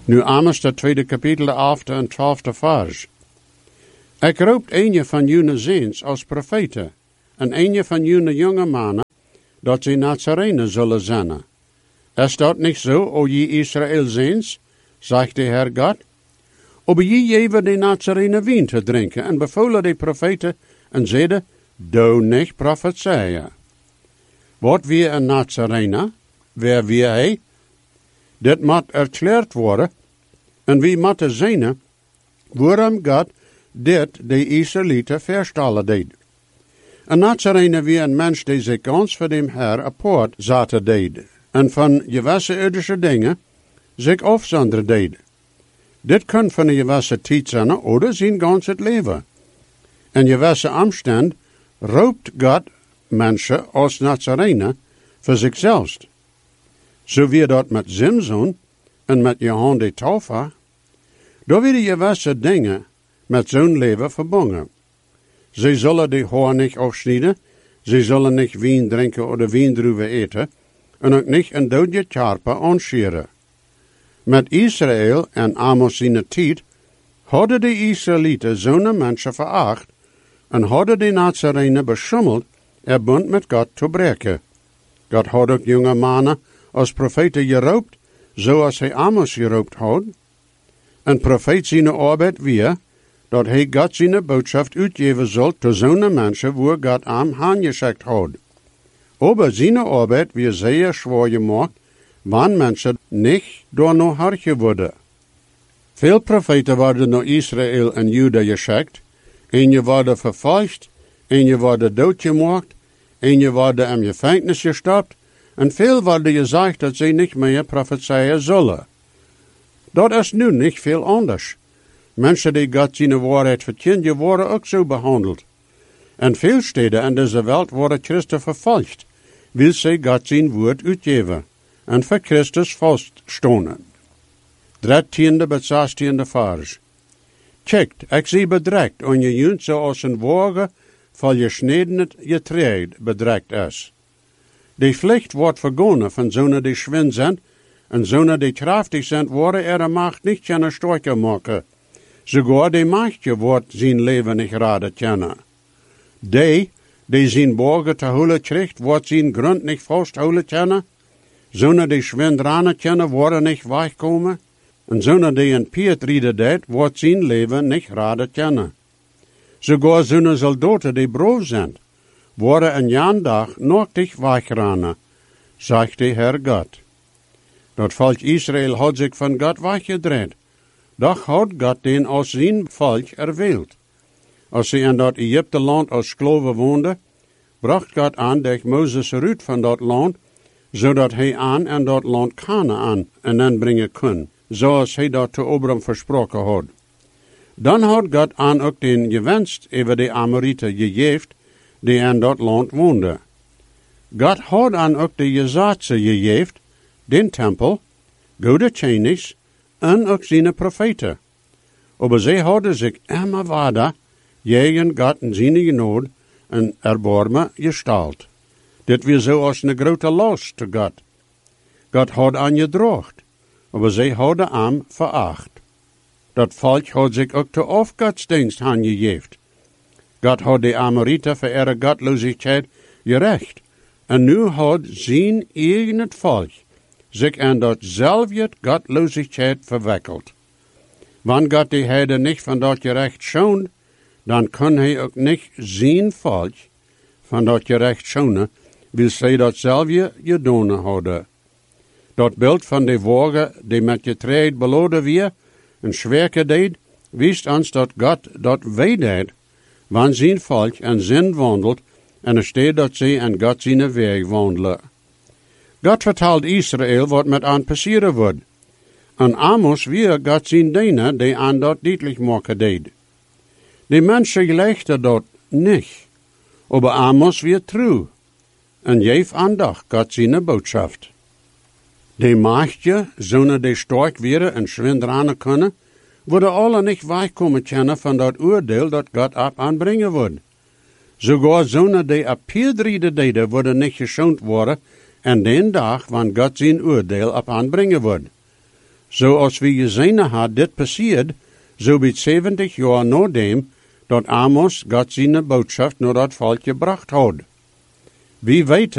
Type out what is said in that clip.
Nu Amos, dat tweede kapitel, de 11e en 12e vers. Ik roept een van jullie ziens als profeten, en een van jullie jonge mannen, dat ze Nazarenen zullen zijn. Is dat niet zo, o je Israël ziens, zegt de Heer God? Aber je geven de Nazarenen wien te drinken, en bevolen de profeten, en zeiden, doe niet profetieën. Wat wie een Nazarena, wer wie hij? Dit moet erklärt worden, en wie moet zien, waarom God dit de Israëlieten verstallen deed. Een Nazarene wie een mens die zich ganz voor dem Herr apart zaten deed, en van gewisse irdische dingen zich afzonderen deed. Dit kan van een gewisse tijd zijn, oder zijn gans het leven. En gewisse omstand roept God mensen als Nazarene voor zichzelf. Zo wie dat met Simson en met Johan de Taufer, daar werden gewisse dingen met zo'n leven verbonden. Zij zullen de haar niet afsnijden, zij zullen niet wien drinken of wiendruwen eten, en ook niet een dode karper aanscheren. Met Israël en Amos zijn tijd hadden de Israëlieten zo'n mensen veracht en hadden de Nazarenen beschummeld er bund met God te breken. God had ook jonge mannen als profeten geroopt, zoals hij Amos geroopt had. Een profeet zijn arbeid weer, dat hij God zijn boodschap uitgeven zal te zo'n mensen waar God hem aangeschikt had. Aber zijn arbeid weer zeer zwaar gemaakt, wanneer mensen niet door naar hartje worden. Veel profeten worden naar Israël en Juda geschikt, en je worden vervolgd, en je worden doodgemaakt, en je worden in gevangenis gestopt, en veel worden gezegd dat ze niet meer profetieën zullen. Dat is nu niet veel anders. Mensen die God zijn waarheid verkennen, worden ook zo behandeld. En veel steden in deze wereld worden Christen vervolgd, wil ze God zijn woord uitgeven en voor Christus vaststonen. 13e tot 16e vers. Kijkt, ik zie bedreigt, en je junt zoals een wagen van gesneden getreid bedreigt is. Die vlucht wordt vergonnen van zonen die schwind zijn, en zonen die krachtig zijn, worden er macht niet kunnen sterker maken. Sogar die machtje wordt zijn leven niet raden kennen. Die zijn borgen te houden krijgt, wordt zijn grond niet vasthouden kennen. Zonen die schwind ranen kennen, worden niet wegkomen. En zonen die een piet rieden deed, wordt zijn leven niet raden kennen. Sogar zonen soldaten die brood zijn, worden een jandag nog dich wegrennen, zegt de Heer God. Dat volk Israël had zich van God weggedraaid. Doch had God den als zijn volk erwählt. Als ze in dat Egypteland als skloven woonden, bracht God aan dat Mozes eruit van dat land, zodat hij aan en dat land Kanaan en dan brengen kon, zoals hij dat te Abraham versproken had. Dan had God aan ook den gewenst over de Amorieten gegeven, die in dat land woonden. God had aan ook de Jezaatse gegeven, den tempel, goede tjenis, en ook zijn profeten. Aber zij hadden zich immer weiter tegen God en zijn genade en erbarmen gesteld. Dit was zo als een grote last te God. God had aan gedraagd, aber zij hadden hem veracht. Dat volk had zich ook te afgodsdienst aangegeven. God had de Amorieten voor ihre godloosheid gerecht, en nu had zijn eigen volk zich in datzelfde godloosheid verwikkeld. Wanneer God de Heiden niet van dat gerecht schoont, dan kan hij ook niet zijn volk van dat gerecht schonen, wil zij datzelfde gedaan hadden. Dat beeld van de wagen die met getreid beladen weer en zwerken deed, wist ons dat God dat wij deed, wanneer zijn volk en zin wandelt, en er staat dat zij en God zijn weg wandelen. God vertelt Israël wat met aan passeren wordt. En Amos weer God zijn diener die aan dat duidelijk maken deed. De mensen gelegden dat niet, aber Amos weer trouw, en geef aandacht God zijn boodschap. De machtje, zonen die sterk werden en schwindranen kunnen, worden alle niet wegkomen kennen van dat oordeel dat God op aanbrengen wordt. Sogar zonen die appeerdrieden deden, worden niet geschoond worden, en den dag wanneer God zijn oordeel op aanbrengen wordt. Zoals wie gezien had dit passiert, zo bij 70 jaar na dem, dat Amos God zijn boodschap naar dat volk gebracht had. Wie weet